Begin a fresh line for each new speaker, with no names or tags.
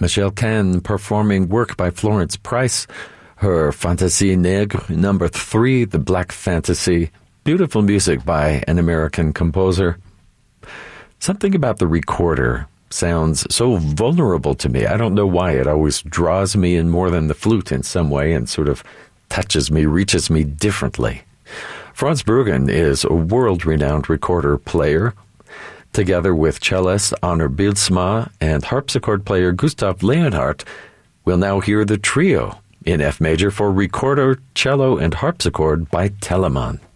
Michelle Kahn performing work by Florence Price, her Fantasie Nègre number 3, The Black Fantasy, beautiful music by an American composer. Something about the recorder sounds so vulnerable to me. I don't know why. It always draws me in more than the flute in some way and sort of touches me, reaches me differently. Franz Bruggen is a world-renowned recorder player. Together with cellist Arno Bylsma and harpsichord player Gustav Leonhardt, we'll now hear the trio in F major for recorder, cello, and harpsichord by Telemann.